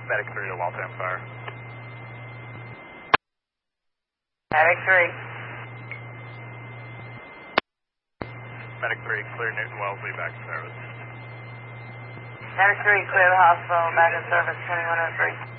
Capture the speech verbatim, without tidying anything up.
Medic three to Waltham Fire. Medic three. Medic three, clear Newton Wellesley, back in service. Medic three, clear the hospital, back in service, twenty-one oh three.